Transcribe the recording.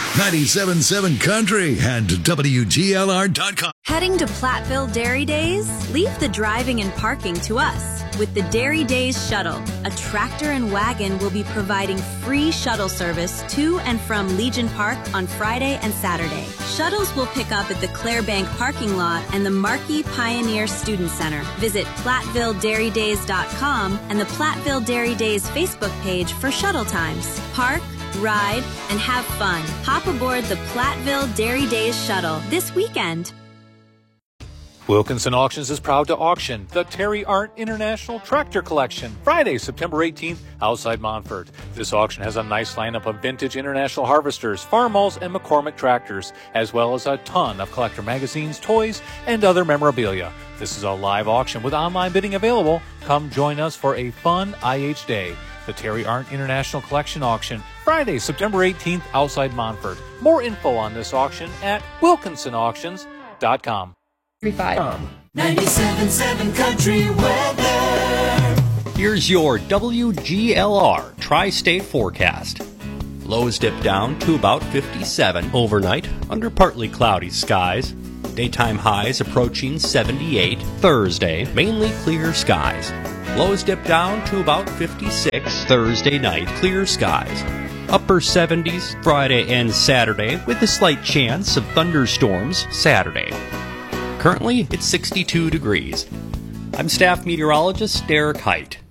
97.7 Country and WGLR.com. Heading to Platteville Dairy Days? Leave the driving and parking to us. With the Dairy Days Shuttle, a tractor and wagon will be providing free shuttle service to and from Legion Park on Friday and Saturday. Shuttles will pick up at the Clarebank parking lot and the Markey Pioneer Student Center. Visit PlatteVilleDairyDays.com and the Platteville Dairy Days Facebook page for shuttle times. Park, ride, and have fun. Hop aboard the Platteville Dairy Days Shuttle this weekend. Wilkinson Auctions is proud to auction the Terry Arndt International Tractor Collection, Friday, September 18th, outside Montfort. This auction has a nice lineup of vintage international harvesters, Farmalls, and McCormick tractors, as well as a ton of collector magazines, toys, and other memorabilia. This is a live auction with online bidding available. Come join us for a fun IH Day. The Terry Arndt International Collection Auction, Friday, September 18th, outside Montfort. More info on this auction at wilkinsonauctions.com. 97.7 Country Weather. Here's your WGLR Tri-State forecast. Lows dip down to about 57 overnight under partly cloudy skies. Daytime highs approaching 78. Thursday, mainly clear skies. Lows dip down to about 56 Thursday night, clear skies. Upper 70s Friday and Saturday with a slight chance of thunderstorms Saturday. Currently, it's 62 degrees. I'm staff meteorologist Derek Height.